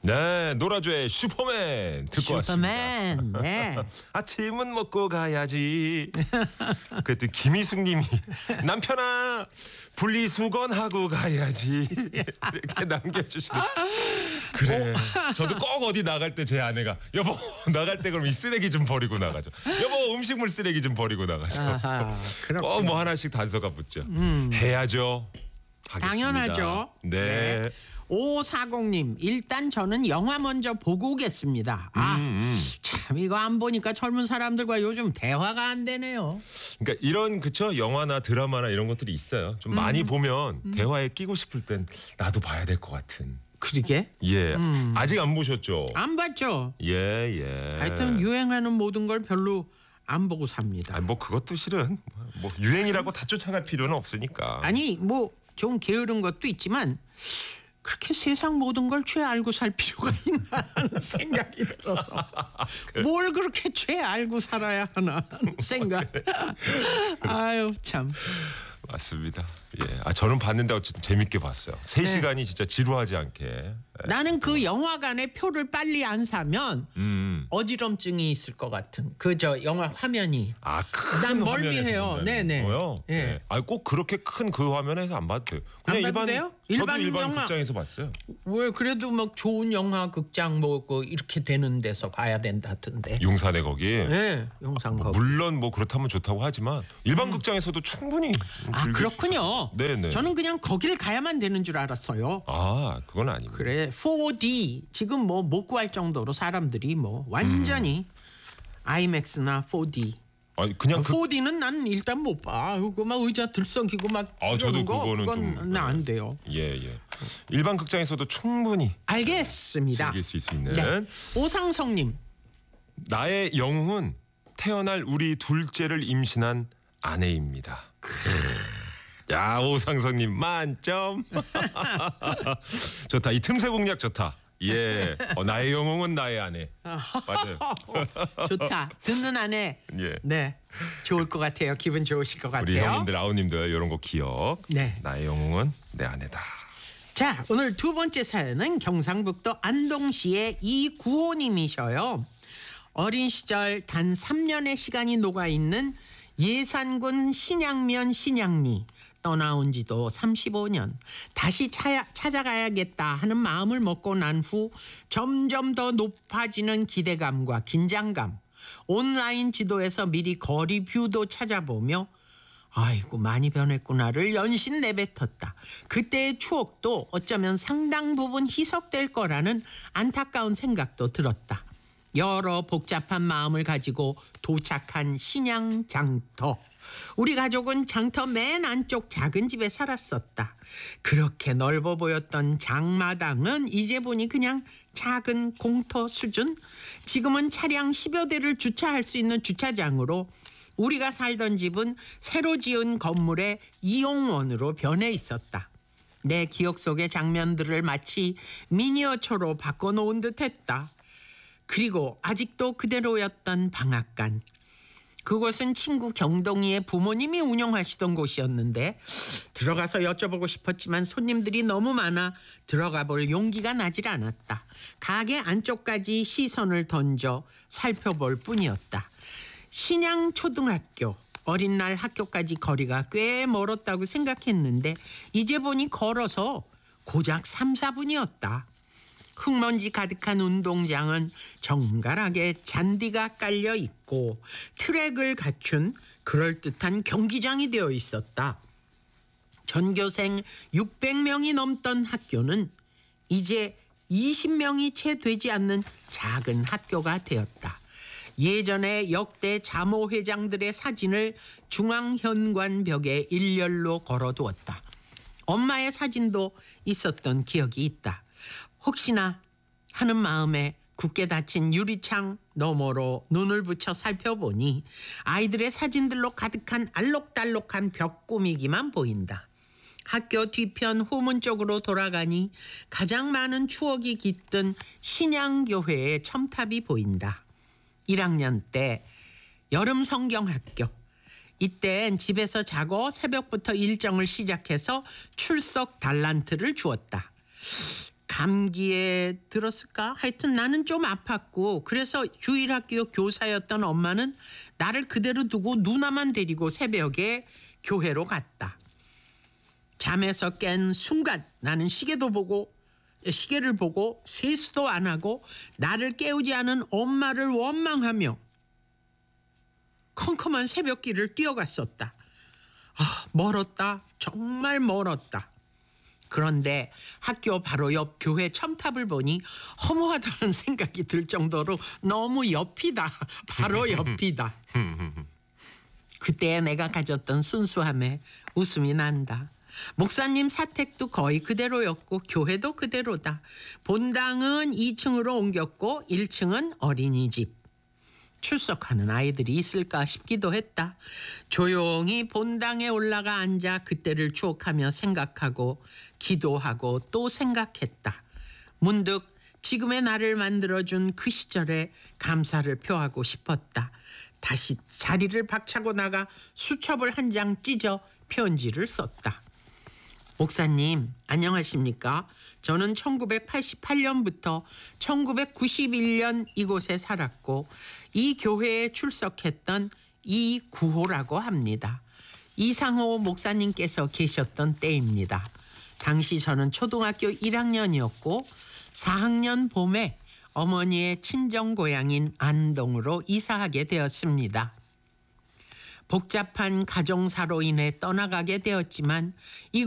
네, 노라조의 슈퍼맨 듣고 슈퍼맨. 왔습니다. 네. 아침은 먹고 가야지. 그랬더니 김희숙님이 남편아 분리수거하고 가야지 이렇게 남겨주시네. 그래. 저도 꼭 어디 나갈 때 제 아내가 여보 나갈 때 그럼 이 쓰레기 좀 버리고 나가죠. 여보 음식물 쓰레기 좀 버리고 나가죠. 꼭 뭐 하나씩 단서가 붙죠. 해야죠. 하겠습니다. 당연하죠. 네. 5540님, 일단 저는 영화 먼저 보고 오겠습니다. 참 이거 안 보니까 젊은 사람들과 요즘 대화가 안 되네요. 그러니까 이런 그쵸 영화나 드라마나 이런 것들이 있어요. 좀 많이 보면 대화에 끼고 싶을 땐 나도 봐야 될 것 같은. 그러게? 예. 아직 안 보셨죠? 안 봤죠? 예. 하여튼 유행하는 모든 걸 별로 안 보고 삽니다. 아니, 뭐 그것도 실은 뭐 유행이라고 다 쫓아갈 필요는 없으니까. 아니 뭐 좀 게으른 것도 있지만 그렇게 세상 모든 걸 죄 알고 살 필요가 있나 하는 생각이 들어서 뭘 그렇게 죄 알고 살아야 하나 하는 생각. 아유 참. 맞습니다. 예. 저는 봤는데 어쨌든 재밌게 봤어요. 3시간이 진짜 지루하지 않게. 예. 나는 그 영화관에 표를 빨리 안 사면 어지럼증이 있을 것 같은 그 영화 화면이. 큰 난 화면에서 멀미해요. 본다는 네네. 거요? 예. 네. 꼭 그렇게 큰 그 화면에서 안 봐도 돼요. 그냥 안 봐도 돼요? 저도 일반 일반 영화? 극장에서 봤어요. 왜 그래도 막 좋은 영화 극장 뭐 이렇게 되는 데서 봐야 된다던데. 용산에 거기. 네, 영상 거. 물론 뭐 그렇다면 좋다고 하지만 일반 극장에서도 충분히 아 즐길 수 그렇군요. 있어요. 네네. 저는 그냥 거길 가야만 되는 줄 알았어요. 그건 아니고. 그래 4D 지금 뭐 못 구할 정도로 사람들이 뭐 완전히 IMAX나 4D. 아니 그냥 4D는 난 일단 못 봐. 그거 막 의자 들썩이고 막 저도 이러는 거, 그거는 그건 좀 안 돼요. 예. 일반 극장에서도 충분히 알겠습니다. 즐길 수 있는. 네. 오상성님. 나의 영웅은 태어날 우리 둘째를 임신한 아내입니다. 야 오상성님 만점. 좋다. 이 틈새 공략 좋다. 예. 나의 영웅은 나의 아내. 맞아요. 좋다. 듣는 아내. 예. 네. 좋을 것 같아요. 기분 좋으실 것 같아요. 우리 형님들 아우님들 이런 거 기억. 네. 나의 영웅은 내 아내다. 자, 오늘 두 번째 사연은 경상북도 안동시의 이구호님이셔요. 어린 시절 단 3년의 시간이 녹아있는 예산군 신양면 신양리 떠나온 지도 35년. 다시 찾아가야겠다 하는 마음을 먹고 난 후 점점 더 높아지는 기대감과 긴장감. 온라인 지도에서 미리 거리 뷰도 찾아보며 아이고 많이 변했구나를 연신 내뱉었다. 그때의 추억도 어쩌면 상당 부분 희석될 거라는 안타까운 생각도 들었다. 여러 복잡한 마음을 가지고 도착한 신양 장터. 우리 가족은 장터 맨 안쪽 작은 집에 살았었다. 그렇게 넓어 보였던 장마당은 이제 보니 그냥 작은 공터 수준? 지금은 차량 10여 대를 주차할 수 있는 주차장으로 우리가 살던 집은 새로 지은 건물의 이용원으로 변해 있었다. 내 기억 속의 장면들을 마치 미니어처로 바꿔놓은 듯했다. 그리고 아직도 그대로였던 방앗간. 그곳은 친구 경동이의 부모님이 운영하시던 곳이었는데 들어가서 여쭤보고 싶었지만 손님들이 너무 많아 들어가 볼 용기가 나질 않았다. 가게 안쪽까지 시선을 던져 살펴볼 뿐이었다. 신양초등학교. 어린 날 학교까지 거리가 꽤 멀었다고 생각했는데 이제 보니 걸어서 고작 3, 4분이었다. 흙먼지 가득한 운동장은 정갈하게 잔디가 깔려 있고 트랙을 갖춘 그럴듯한 경기장이 되어 있었다. 전교생 600명이 넘던 학교는 이제 20명이 채 되지 않는 작은 학교가 되었다. 예전에 역대 자모 회장들의 사진을 중앙현관 벽에 일렬로 걸어두었다. 엄마의 사진도 있었던 기억이 있다. 혹시나 하는 마음에 굳게 닫힌 유리창 너머로 눈을 붙여 살펴보니 아이들의 사진들로 가득한 알록달록한 벽 꾸미기만 보인다. 학교 뒤편 후문 쪽으로 돌아가니 가장 많은 추억이 깃든 신양교회의 첨탑이 보인다. 1학년 때 여름 성경학교. 이땐 집에서 자고 새벽부터 일정을 시작해서 출석 달란트를 주었다. 감기에 들었을까? 하여튼 나는 좀 아팠고 그래서 주일학교 교사였던 엄마는 나를 그대로 두고 누나만 데리고 새벽에 교회로 갔다. 잠에서 깬 순간 나는 시계를 보고 세수도 안 하고 나를 깨우지 않은 엄마를 원망하며 컴컴한 새벽길을 뛰어갔었다. 아, 멀었다. 정말 멀었다. 그런데 학교 바로 옆 교회 첨탑을 보니 허무하다는 생각이 들 정도로 너무 옆이다. 바로 옆이다. 그때 내가 가졌던 순수함에 웃음이 난다. 목사님 사택도 거의 그대로였고 교회도 그대로다. 본당은 2층으로 옮겼고 1층은 어린이집. 출석하는 아이들이 있을까 싶기도 했다. 조용히 본당에 올라가 앉아 그때를 추억하며 생각하고 기도하고 또 생각했다. 문득 지금의 나를 만들어준 그 시절에 감사를 표하고 싶었다. 다시 자리를 박차고 나가 수첩을 한 장 찢어 편지를 썼다. 목사님, 안녕하십니까? 저는 1988년부터 1991년 이곳에 살았고 이 교회에 출석했던 이구호라고 합니다. 이상호 목사님께서 계셨던 때입니다. 당시 저는 초등학교 1학년이었고 4학년 봄에 어머니의 친정고향인 안동으로 이사하게 되었습니다. 복잡한 가정사로 인해 떠나가게 되었지만